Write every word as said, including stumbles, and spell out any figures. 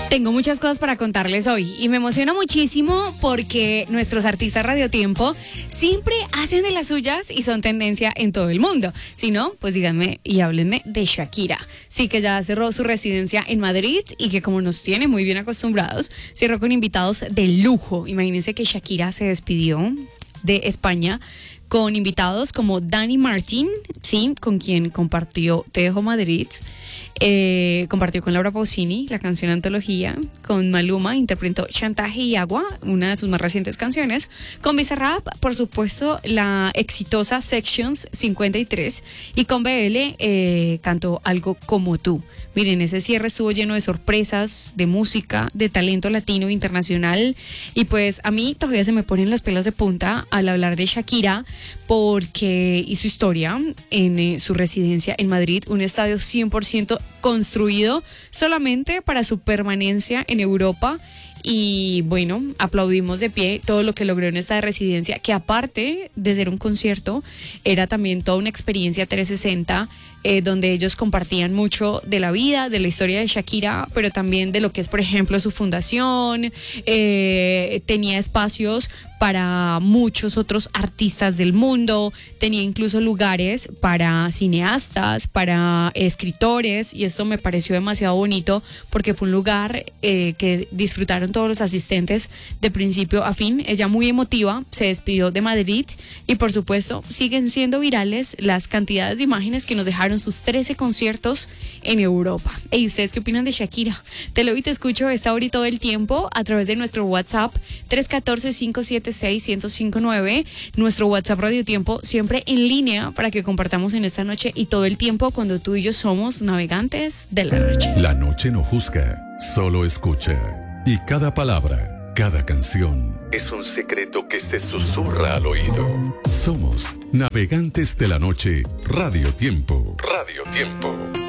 Tengo muchas cosas para contarles hoy y me emociona muchísimo porque nuestros artistas Radiotiempo siempre hacen de las suyas y son tendencia en todo el mundo. Si no, pues díganme y háblenme de Shakira. Sí, que ya cerró su residencia en Madrid y que, como nos tiene muy bien acostumbrados, cerró con invitados de lujo. Imagínense que Shakira se despidió de España con invitados como Dani Martín, sí, con quien compartió Te dejo Madrid, eh, compartió con Laura Pausini la canción Antología, con Maluma interpretó Chantaje y Agua, una de sus más recientes canciones, con Bizarrap, por supuesto, la exitosa Sections cincuenta y tres, y con B L eh, cantó Algo Como Tú. Miren, ese cierre estuvo lleno de sorpresas, de música, de talento latino e internacional, y pues a mí todavía se me ponen los pelos de punta al hablar de Shakira, porque hizo historia en eh, su residencia en Madrid, un estadio cien por ciento construido solamente para su permanencia en Europa. Y bueno, aplaudimos de pie todo lo que logró en esta residencia, que aparte de ser un concierto, era también toda una experiencia trescientos sesenta, eh, donde ellos compartían mucho de la vida, de la historia de Shakira, pero también de lo que es, por ejemplo, su fundación. Eh, tenía espacios para muchos otros artistas del mundo, tenía incluso lugares para cineastas, para escritores, y eso me pareció demasiado bonito porque fue un lugar eh, que disfrutaron todos los asistentes de principio a fin. Ella, muy emotiva, se despidió de Madrid y, por supuesto, siguen siendo virales las cantidades de imágenes que nos dejaron sus trece conciertos en Europa. ¿Y ustedes qué opinan de Shakira? Te lo y te escucho esta hora y todo el tiempo a través de nuestro WhatsApp tres uno cuatro, cinco siete seis, uno cero cinco nueve, nuestro WhatsApp Radiotiempo, siempre en línea para que compartamos en esta noche y todo el tiempo cuando tú y yo somos navegantes de la noche. La noche no juzga, solo escucha. Y cada palabra, cada canción es un secreto que se susurra al oído. Somos navegantes de la noche. Radio Tiempo. Radio Tiempo.